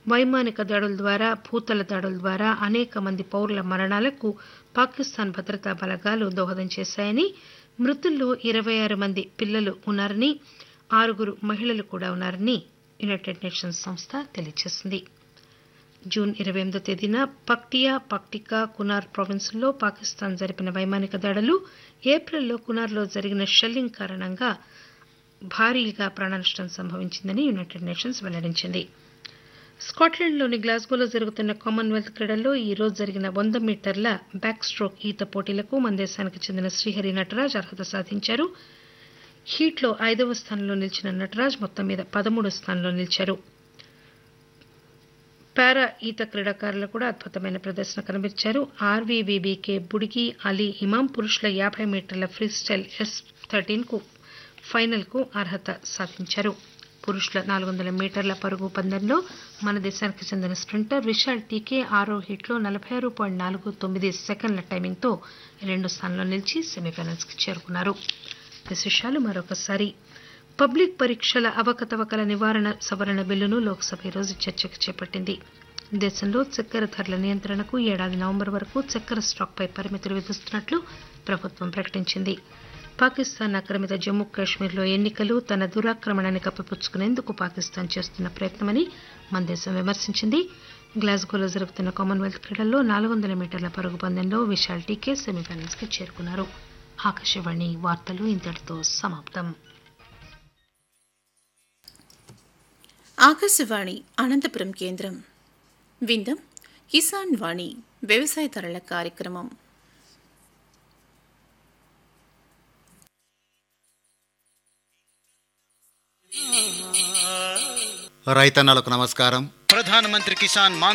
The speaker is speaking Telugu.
వైమానిక దాడుల ద్వారా భూతల దాడుల ద్వారా అనేక మంది పౌరుల మరణాలకు పాకిస్తాన్ భద్రతా బలగాలు దోహదం చేశాయని, మృతుల్లో 26 మంది పిల్లలు ఉన్నారని, 6 మహిళలు కూడా ఉన్నారని యునైటెడ్ నేషన్స్ సంస్థ తెలియజేసింది. జూన్ 28వ తేదీన పక్టియా, పక్టికా, కునార్ ప్రావిన్సుల్లో పాకిస్తాన్ జరిపిన వైమానిక దాడులు, ఏప్రిల్లో కునార్లో జరిగిన షెల్లింగ్ కారణంగా భారీగా ప్రాణనష్టం సంభవించిందని యునైటెడ్ నేషన్స్ వెల్లడించింది. స్కాట్లాండ్లోని గ్లాస్గోలో జరుగుతున్న కామన్వెల్త్ క్రీడల్లో ఈ రోజు జరిగిన 100 మీటర్ల బ్యాక్ స్ట్రోక్ ఈత పోటీలకు మన దేశానికి చెందిన శ్రీహరి నటరాజ్ అర్హత సాధించారు. హీట్లో 5వ స్థానంలో నిలిచిన నటరాజ్ మొత్తం మీద 13వ స్థానంలో నిలిచారు. పారా ఈత క్రీడాకారులు కూడా అద్భుతమైన ప్రదర్శన కనబరిచారు. ఆర్వీవీబీకే బుడిగి అలీ ఇమాం పురుషుల 50 మీటర్ల ఫ్రీస్టైల్ S13కు ఫైనల్కు అర్హత సాధించారు. పురుషుల 400 మీటర్ల పరుగు పందెంలో మన దేశానికి చెందిన స్ప్రింటర్ విశాల్ టీకే 6వ హీట్లో 46.49 సెకండ్ల టైమింగ్తో 2వ స్థానంలో నిలిచి సెమీఫైనల్స్కి చేరుకున్నారు. విశేషాలు మరొకసారి. పబ్లిక్ పరీక్షల అవకతవకల నివారణ సవరణ బిల్లును లోక్సభ ఈరోజు చర్చకు చేపట్టింది. దేశంలో చక్కెర ధరల నియంత్రణకు ఈ ఏడాది నవంబర్ వరకు చక్కెర స్టాక్పై పరిమితులు విధిస్తున్నట్లు ప్రభుత్వం ప్రకటించింది. పాకిస్తాన్ ఆక్రమిత జమ్మూ కాశ్మీర్లో ఎన్నికలు తన దురాక్రమణాన్ని కప్పిపుచ్చుకునేందుకు పాకిస్తాన్ చేస్తున్న ప్రయత్నమని మన దేశం విమర్శించింది. గ్లాస్గోలో జరుగుతున్న కామన్వెల్త్ క్రీడల్లో 400 మీటర్ల పరుగు పందెంలో విశాల్ టీకే సెమీఫైనల్స్కి చేరుకున్నారు. ఆకాశవాణి వార్తలు ఇంతటితో సమాప్తం. ఆకాశవాణి అనంతపురం కేంద్రం. విందం కిసాన్ వాణి వ్యవసాయదారుల కార్యక్రమం. రైతన్నలకు నమస్కారం. ప్రధానమంత్రి కిసాన్ మాన్